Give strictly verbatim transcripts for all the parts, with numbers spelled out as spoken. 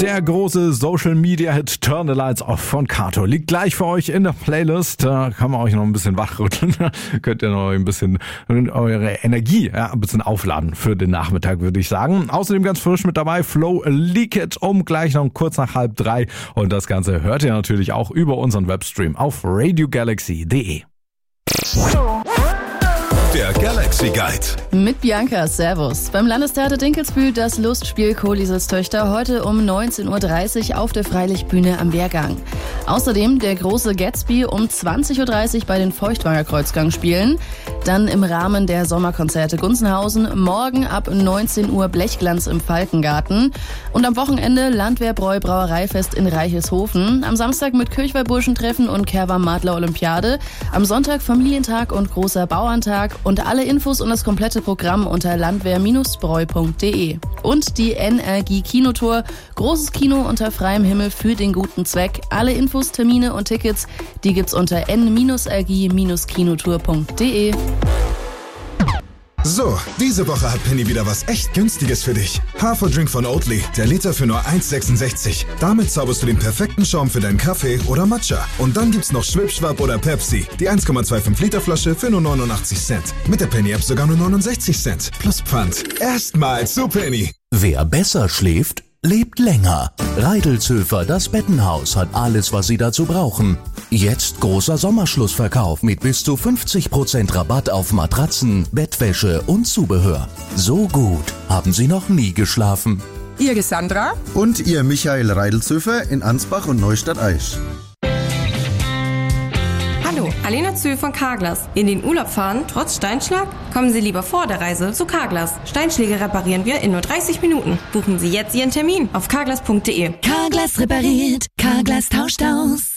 Der große Social-Media-Hit Turn the Lights Off von Kato liegt gleich für euch in der Playlist. Da kann man euch noch ein bisschen wachrütteln. Könnt ihr noch ein bisschen eure Energie ja, ein bisschen aufladen für den Nachmittag, würde ich sagen. Außerdem ganz frisch mit dabei Flow Leak It um gleich noch kurz nach halb drei. Und das Ganze hört ihr natürlich auch über unseren Webstream auf radio galaxy punkt de. Der Galaxy Guide. Mit Bianca, Servus. Beim Landestheater Dinkelsbühl das Lustspiel Kohlieses Töchter heute um neunzehn Uhr dreißig auf der Freilichtbühne am Wehrgang. Außerdem der große Gatsby um zwanzig Uhr dreißig bei den Feuchtwanger Kreuzgang spielen. Dann im Rahmen der Sommerkonzerte Gunzenhausen morgen ab neunzehn Uhr Blechglanz im Falkengarten. Und am Wochenende Landwehrbräu Brauereifest in Reichelshofen. Am Samstag mit Kirchweih-Burschentreffen und Kerwa-Madler Olympiade. Am Sonntag Familientag und großer Bauerntag. Und alle Infos und das komplette Programm unter landwehr Bindestrich bräu punkt de. Und die Energie Kinotour. Großes Kino unter freiem Himmel für den guten Zweck. Alle Infos, Termine und Tickets, die gibt's unter n r g kinotour punkt de. So, diese Woche hat Penny wieder was echt Günstiges für dich. Haferdrink von Oatly, der Liter für nur eins Komma sechsundsechzig. Damit zauberst du den perfekten Schaum für deinen Kaffee oder Matcha. Und dann gibt's noch Schwipschwap oder Pepsi, die eins Komma fünfundzwanzig Liter Flasche für nur neunundachtzig Cent. Mit der Penny-App sogar nur neunundsechzig Cent. Plus Pfand. Erstmal zu Penny. Wer besser schläft, lebt länger. Reidelzöfer, das Bettenhaus, hat alles, was Sie dazu brauchen. Jetzt großer Sommerschlussverkauf mit bis zu fünfzig Prozent Rabatt auf Matratzen, Bettwäsche und Zubehör. So gut haben Sie noch nie geschlafen. Ihr Sandra und ihr Michael Reidelzöfer in Ansbach und Neustadt-Aisch. Hallo, Alena Zö von Carglass. In den Urlaub fahren, trotz Steinschlag? Kommen Sie lieber vor der Reise zu Carglass. Steinschläge reparieren wir in nur dreißig Minuten. Buchen Sie jetzt Ihren Termin auf carglass punkt de. Carglass repariert, Carglass tauscht aus.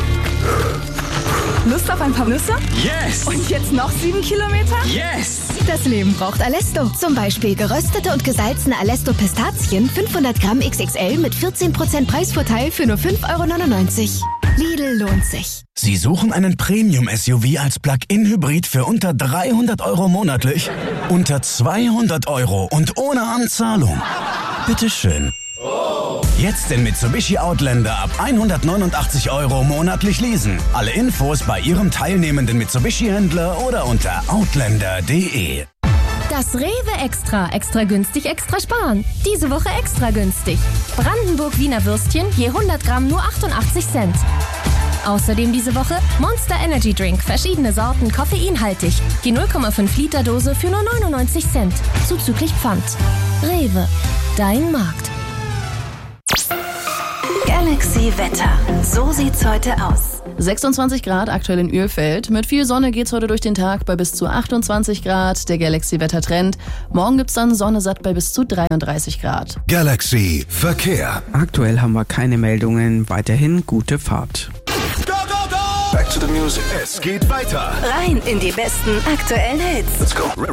Lust auf ein paar Nüsse? Yes! Und jetzt noch sieben Kilometer? Yes! Das Leben braucht Alesto. Zum Beispiel geröstete und gesalzene Alesto Pistazien, fünfhundert Gramm X X L mit vierzehn Prozent Preisvorteil für nur fünf Euro neunundneunzig. Lidl lohnt sich. Sie suchen einen Premium-S U V als Plug-in-Hybrid für unter dreihundert Euro monatlich? Unter zweihundert Euro und ohne Anzahlung? Bitteschön. Jetzt den Mitsubishi Outlander ab hundertneunundachtzig Euro monatlich leasen. Alle Infos bei Ihrem teilnehmenden Mitsubishi-Händler oder unter outlander punkt de. Das Rewe Extra. Extra günstig, extra sparen. Diese Woche extra günstig. Brandenburg Wiener Würstchen je hundert Gramm nur achtundachtzig Cent. Außerdem diese Woche Monster Energy Drink. Verschiedene Sorten, koffeinhaltig. Die null Komma fünf Liter Dose für nur neunundneunzig Cent. Zuzüglich Pfand. Rewe. Dein Markt. Galaxy Wetter. So sieht's heute aus. sechsundzwanzig Grad aktuell in Uelfeld. Mit viel Sonne geht's heute durch den Tag bei bis zu achtundzwanzig Grad. Der Galaxy-Wettertrend. Morgen gibt's dann Sonne satt bei bis zu dreiunddreißig Grad. Galaxy Verkehr. Aktuell haben wir keine Meldungen. Weiterhin gute Fahrt. Go, go, go! Back to the music. Es geht weiter. Rein in die besten aktuellen Hits. Let's go.